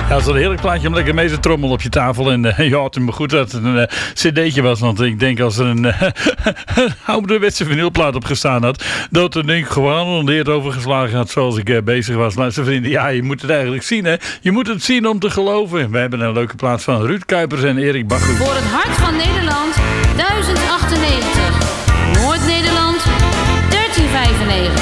Ja, dat is een heerlijk plaatje om lekker mee te trommelen op je tafel. En ja, het is me goed dat het een cd'tje was. Want ik denk als er een ouderwetse vinylplaat op gestaan had, dat er denk ik gewoon een leer overgeslagen had zoals ik bezig was. Maar ze vrienden, ja, je moet het eigenlijk zien, hè. Je moet het zien om te geloven. We hebben een leuke plaat van Ruud Kuipers en Erik Bachhoek. Voor het hart van Nederland, 1098. Noord-Nederland, 1395.